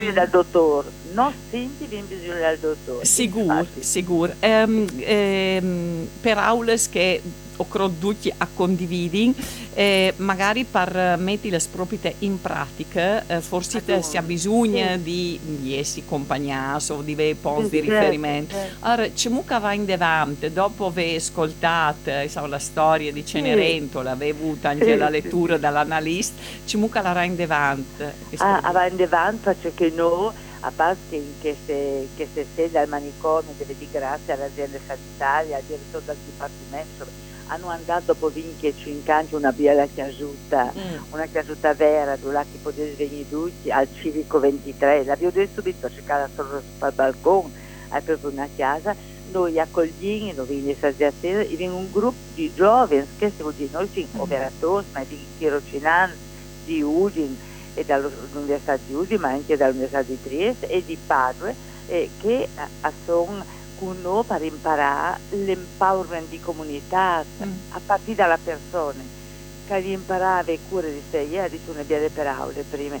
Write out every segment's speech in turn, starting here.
dal dottor, non senti ben bisogno dal dottor, Sigur, infatti. sigur. Per aules che ho creduto a condividere, magari per mettere le proprie in pratica, forse si ha bisogno Sì, di essi accompagnati o di avere punti sì, di certo, riferimento. certo. Allora, c'è mucca va in davanti, dopo aver ascoltato insomma, la storia di Sì, Cenerentola, aver avuto anche la sì, sì, lettura sì. dall'analista, c'è mucca la va in davanti. Avanti avanti faccio che no, a parte che se sei dal manicomio deve di grazie all'azienda sanitaria, al direttore del dipartimento, hanno andato dopo 25 anni una bella chiasuta, Mm. una chiasuta vera, dove che potete venire tutti al civico 23, l'abbiamo detto subito perché era solo sul balcone, è proprio una casa, noi accogliamo, noi viene associazione, e viene un gruppo di giovani, che si vuol dire, noi siamo operatori, ma di tirocinanti, di Udine, e dall'Università di Udine, ma anche dall'Università di Trieste e di Padova, che sono con noi per imparare l'empowerment di comunità a partire dalla persona, che imparare a cura di sé. Io ho detto una bella parola prima,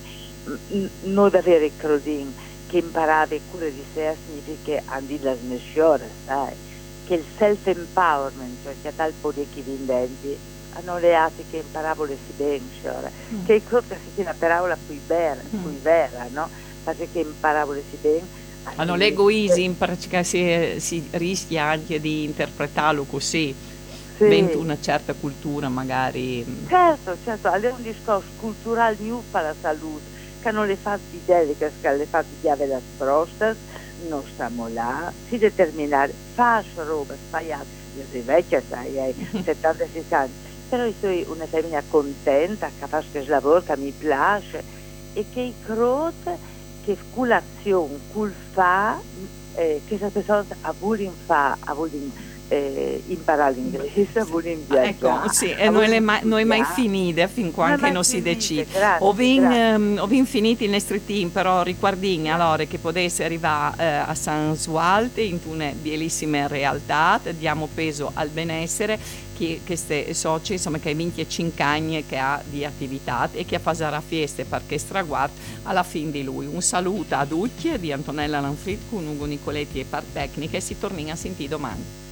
non davvero credin, che imparare a cura di sé significa andare alla snesciore, sai? Che il self-empowerment, cioè che tal po' di chi vendenti, hanno le atti che imparavano si bene, che credo che sia una parola più vera, no? Perché imparavano si bene, Ma non l'egoismo perché si rischia anche di interpretarlo così, dentro sì, una certa cultura magari. certo, certo, è un discorso culturale new per la salute, che non le fa di delicas, che le fa di avere le prostate, non stiamo là, si determinare, faccio roba sbagliata, io sono vecchia, sai, hai 76 anni, però io sono una femmina contenta, che fa questo lavoro, che mi piace, e che credo che con l'azione, col fa, che questa persona ha voluto fare, ha voluto imparare l'inglese, vogliono Ecco, viaggiare, sì, e vogliono non è mai studiare. finita fin Non è quando mai non si finita, decide. grazie, grazie. Ho finito il nostro team, però riguarding allora che potesse arrivare a San Sualte in una bellissima realtà, diamo peso al benessere che queste soci, insomma, che ha 25 anni che ha di attività e che farà feste perché straguardo alla fine di lui. Un saluto a tutti di Antonella Lanfrit con Ugo Nicoletti e Par Tecniche e si torna a sentire domani.